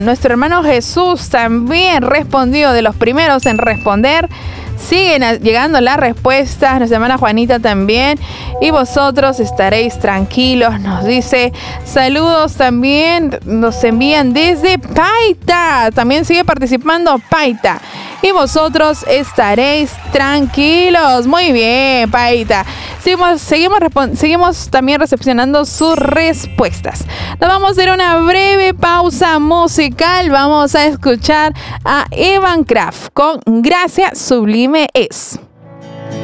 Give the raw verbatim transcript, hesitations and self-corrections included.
Nuestro hermano Jesús también respondió, de los primeros en responder. Siguen llegando las respuestas, nuestra hermana Juanita también. Y vosotros estaréis tranquilos, nos dice. Saludos también, nos envían desde Paita. También sigue participando Paita. Y vosotros estaréis tranquilos. Muy bien, Paita. Seguimos, seguimos, seguimos también recepcionando sus respuestas. Nos vamos a hacer una breve pausa musical. Vamos a escuchar a Evan Kraft con Gracia Sublime Es.